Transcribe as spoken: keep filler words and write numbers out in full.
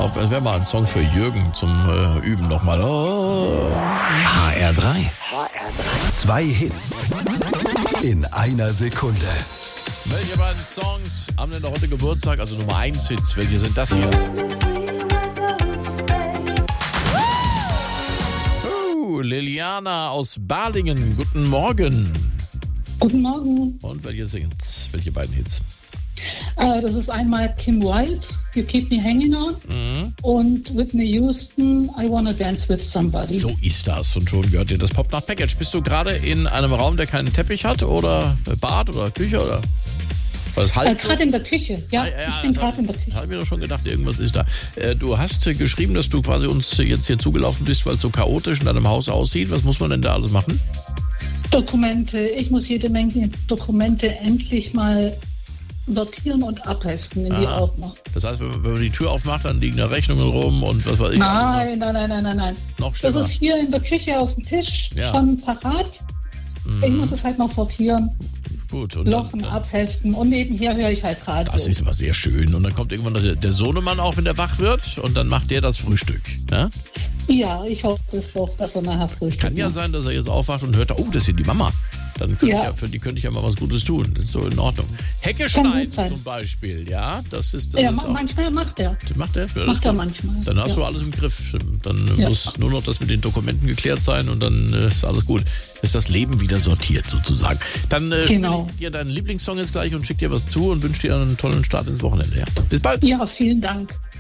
Auf, das wäre mal ein Song für Jürgen zum äh, Üben nochmal. Oh. H R drei. H R drei. Zwei Hits in einer Sekunde. Welche beiden Songs haben denn heute Geburtstag? Also Nummer eins Hits. Welche sind das hier? Oh, Liliana aus Balingen. Guten Morgen. Guten Morgen. Und welche sind's? Welche beiden Hits? Äh, das ist einmal Kim Wilde, You Keep Me Hanging On, Mhm. und Whitney Houston, I Wanna Dance With Somebody. So ist das. Und schon gehört dir das Pop nach Package. Bist du gerade in einem Raum, der keinen Teppich hat? Oder Bad oder Küche? Oder was Äh, halt? gerade in der Küche, ja, Ah, ja, ich bin das gerade in der hab- Küche. Hab mir doch schon gedacht, irgendwas ist da. Äh, Du hast äh, geschrieben, dass du quasi uns jetzt hier zugelaufen bist, weil es so chaotisch in deinem Haus aussieht. Was muss man denn da alles machen? Dokumente, ich muss jede Menge Dokumente endlich mal sortieren und abheften in die Ah. Ordner. Das heißt, wenn wenn man die Tür aufmacht, dann liegen da Rechnungen rum und was weiß ich. Nein, nein, nein, nein, nein, nein. Noch Das schlimmer. ist hier in der Küche auf dem Tisch Ja. schon parat. Ich Mhm. muss es halt noch sortieren, Gut. Und lochen, dann, abheften und nebenher höre ich halt Radio. das ist aber sehr schön. Und dann kommt irgendwann der, der Sohnemann auch, wenn der wach wird, und dann macht der das Frühstück. Ja? Ja, ich hoffe es doch, dass er nachher Frühstück Kann ja macht. sein, dass er jetzt aufwacht und hört, oh, das ist ja die Mama. Dann könnte Ja. ich ja, für die könnte ich ja mal was Gutes tun. Das ist so in Ordnung. Hecke Kann gut schneiden sein. zum Beispiel, ja, das ist das Ja, ist ma- auch, manchmal macht er. das macht er. Ja, das Macht ist er gut. manchmal. Dann hast ja. du alles im Griff. Dann Ja. muss nur noch das mit den Dokumenten geklärt sein und dann äh, ist alles gut. Ist das Leben wieder sortiert sozusagen. Dann äh, Genau. spiele ich dir deinen Lieblingssong jetzt gleich und schick dir was zu und wünsche dir einen tollen Start ins Wochenende. Ja. Bis bald. Ja, vielen Dank.